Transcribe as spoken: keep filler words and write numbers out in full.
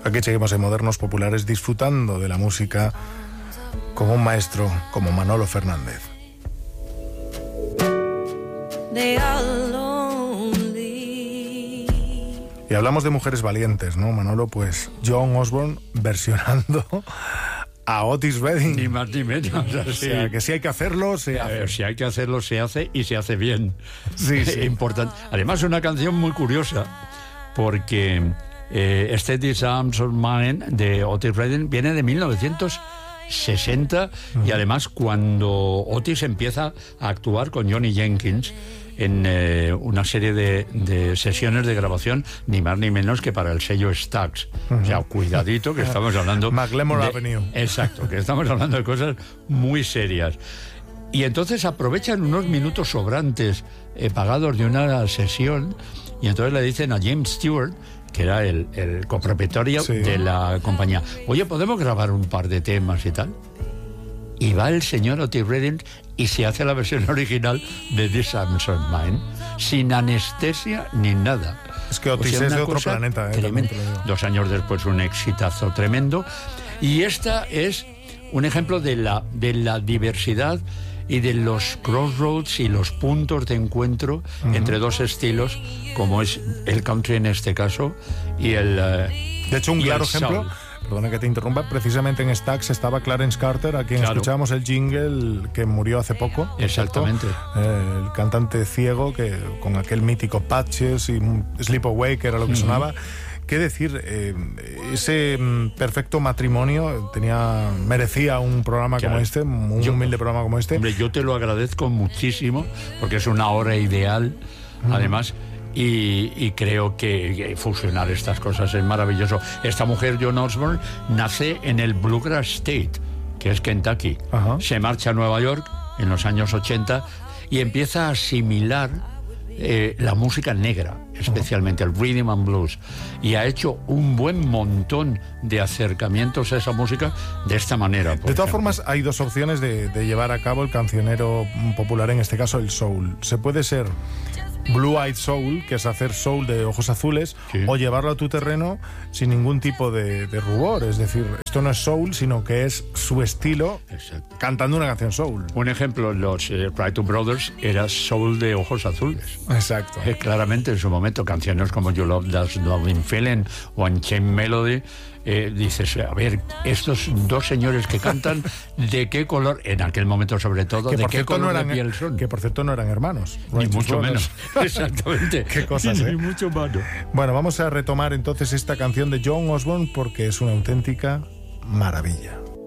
Aquí seguimos en Modernos Populares disfrutando de la música como un maestro como Manolo Fernández. Y hablamos de mujeres valientes, ¿no, Manolo? Pues Joan Osborne versionando a Otis Redding. Ni más ni menos. O sea, que si hay que hacerlo, se hace. Si hay que hacerlo, se hace y se hace bien. Sí, sí. Importante. Además, es una canción muy curiosa, porque eh, Steady Arms of Mine de Otis Redding viene de mil novecientos sesenta, uh-huh. Y además cuando Otis empieza a actuar con Johnny Jenkins en eh, una serie de, de sesiones de grabación, ni más ni menos que para el sello Stax. Uh-huh. O sea, cuidadito, que estamos hablando... McLemore de, Avenue. Exacto, que estamos hablando de cosas muy serias. Y entonces aprovechan unos minutos sobrantes eh, pagados de una sesión, y entonces le dicen a James Stewart, que era el, el copropietario, sí, de la compañía, oye, ¿podemos grabar un par de temas y tal? Y va el señor Otis Redding y se hace la versión original de This Arms of Mine, sin anestesia ni nada. Es que Otis, o sea, es de otro planeta, ¿eh? Dos años después, un exitazo tremendo. Y esta es un ejemplo de la, de la diversidad y de los crossroads y los puntos de encuentro, uh-huh, entre dos estilos, como es el country en este caso, y el uh, de hecho, un claro ejemplo, soul. Perdona que te interrumpa, precisamente en Stax estaba Clarence Carter, a quien, claro, escuchábamos el jingle, que murió hace poco. Exactamente. Eh, el cantante ciego, que con aquel mítico Patches y Sleep Away, que era lo que, uh-huh, sonaba. ¿Qué decir? Eh, ese mm, perfecto matrimonio tenía merecía un programa, claro, como este, un yo, humilde programa como este. Hombre, yo te lo agradezco muchísimo, porque es una hora ideal, uh-huh, además... Y, y creo que, que fusionar estas cosas es maravilloso. Esta mujer, Joan Osborne, nace en el Bluegrass State, que es Kentucky. Uh-huh. Se marcha a Nueva York en los años ochenta y empieza a asimilar eh, la música negra, especialmente uh-huh, el rhythm and blues. Y ha hecho un buen montón de acercamientos a esa música de esta manera. De todas ejemplo. formas, hay dos opciones de, de llevar a cabo el cancionero popular, en este caso el soul. Se puede ser Blue-Eyed Soul, que es hacer soul de ojos azules, sí, o llevarlo a tu terreno sin ningún tipo de, de rubor. Es decir, esto no es soul, sino que es su estilo. Exacto. Cantando una canción soul. Un ejemplo, los eh, Wright Brothers era soul de ojos azules. Exacto. Eh, claramente en su momento, canciones como You Love That Loving Feeling o Unchained Melody, eh, dices, a ver, estos dos señores que cantan, ¿de qué color? En aquel momento, sobre todo, que ¿de qué color no eran, de piel son? Que por cierto no eran hermanos. Ni mucho menos. Exactamente. Qué cosas, ¿eh? Ni mucho menos. Bueno, vamos a retomar entonces esta canción de Joan Osborne, porque es una auténtica maravilla.